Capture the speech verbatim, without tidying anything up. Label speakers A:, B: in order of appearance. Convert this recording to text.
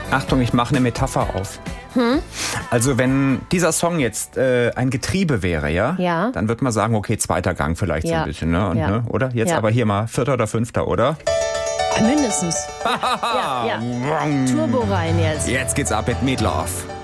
A: Achtung, ich mache eine Metapher auf. Hm? Also wenn dieser Song jetzt äh, ein Getriebe wäre, ja?
B: Ja.
A: Dann würde man sagen, okay, zweiter Gang vielleicht
B: ja.
A: so ein bisschen, ne? Und,
B: ja.
A: ne? Oder? Jetzt
B: ja.
A: aber hier mal vierter oder fünfter, oder?
B: Mindestens. ja, ja, ja. Turbo rein jetzt.
A: Jetzt geht's ab mit Meatloaf.